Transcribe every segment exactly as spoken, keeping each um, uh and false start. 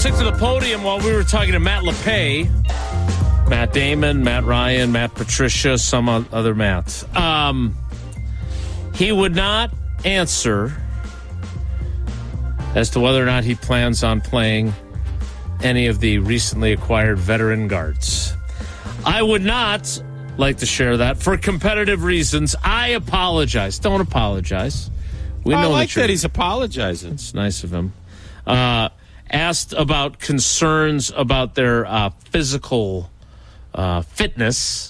took to the podium while we were talking to Matt LePay, Matt Damon, Matt Ryan, Matt Patricia, some other Matts. Um, he would not answer as to whether or not he plans on playing any of the recently acquired veteran guards. I would not like to share that for competitive reasons. I apologize. Don't apologize. We I know like that, that he's apologizing. It's nice of him. Uh, asked about concerns about their uh, physical uh, fitness.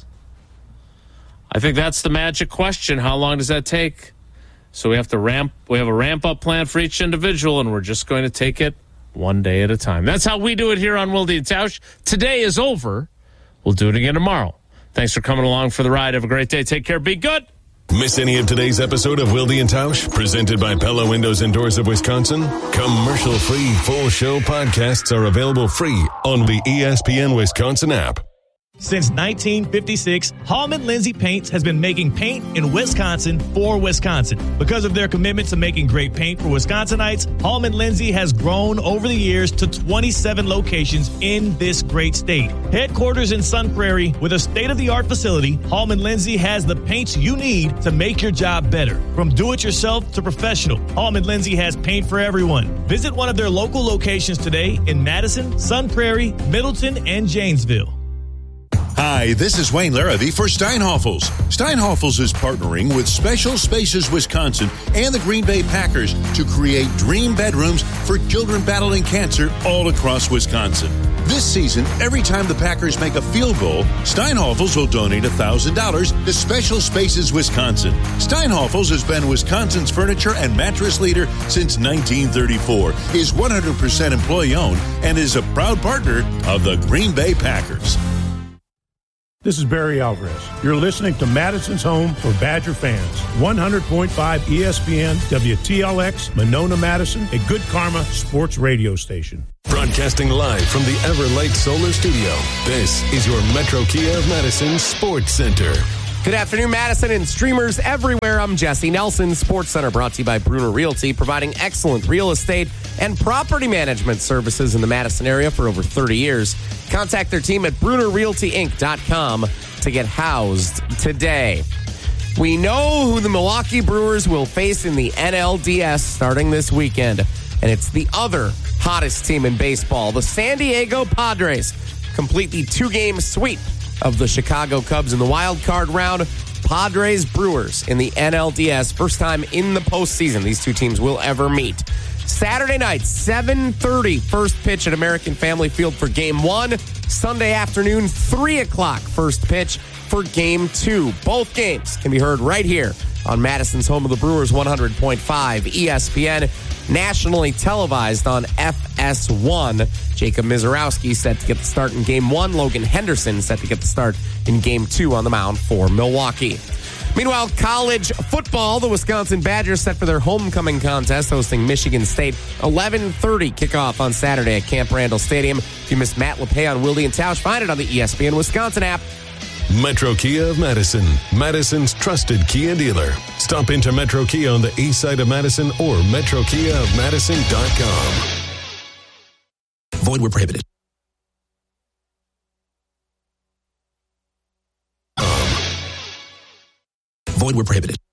I think that's the magic question. How long does that take? So we have to ramp. We have a ramp up plan for each individual, and we're just going to take it one day at a time. That's how we do it here on Wilde and Tausch. Today is over. We'll do it again tomorrow. Thanks for coming along for the ride. Have a great day. Take care. Be good. Miss any of today's episode of Wilde and Tausch, presented by Pella Windows and Doors of Wisconsin? Commercial-free full show podcasts are available free on the E S P N Wisconsin app. Since nineteen fifty-six, Hallman Lindsay Paints has been making paint in Wisconsin for Wisconsin. Because of their commitment to making great paint for Wisconsinites, Hallman Lindsay has grown over the years to twenty-seven locations in this great state. Headquarters in Sun Prairie with a state-of-the-art facility, Hallman Lindsay has the paints you need to make your job better. From do-it-yourself to professional, Hallman Lindsay has paint for everyone. Visit one of their local locations today in Madison, Sun Prairie, Middleton, and Janesville. Hi, this is Wayne Larrabee for Steinhoffels. Steinhoffels is partnering with Special Spaces Wisconsin and the Green Bay Packers to create dream bedrooms for children battling cancer all across Wisconsin. This season, every time the Packers make a field goal, Steinhoffels will donate one thousand dollars to Special Spaces Wisconsin. Steinhoffels has been Wisconsin's furniture and mattress leader since nineteen thirty-four, is one hundred percent employee-owned, and is a proud partner of the Green Bay Packers. This is Barry Alvarez. You're listening to Madison's home for Badger fans. one hundred point five E S P N, W T L X, Monona, Madison, a Good Karma sports radio station. Broadcasting live from the Everlight Solar Studio, this is your Metro Kia of Madison Sports Center. Good afternoon, Madison and streamers everywhere. I'm Jesse Nelson. Sports Center brought to you by Bruner Realty, providing excellent real estate and property management services in the Madison area for over thirty years. Contact their team at Bruner Realty Inc dot com to get housed today. We know who the Milwaukee Brewers will face in the N L D S starting this weekend, and it's the other hottest team in baseball, the San Diego Padres. Complete the two-game sweep of the Chicago Cubs in the wild card round. Padres Brewers in the N L D S. First time in the postseason these two teams will ever meet. Saturday night, seven thirty, first pitch at American Family Field for game one. Sunday afternoon, three o'clock, first pitch for game two. Both games can be heard right here on Madison's home of the Brewers, one hundred point five E S P N. Nationally televised on F S one. Jacob Mizorowski set to get the start in game one. Logan Henderson set to get the start in game two on the mound for Milwaukee. Meanwhile, college football, the Wisconsin Badgers set for their homecoming contest hosting Michigan State. eleven thirty kickoff on Saturday at Camp Randall Stadium. If you missed Matt LePay on Wilde and Tausch, find it on the E S P N Wisconsin app. Metro Kia of Madison, Madison's trusted Kia dealer. Stop into Metro Kia on the east side of Madison or metro kia of madison dot com. Void where prohibited. Void where prohibited.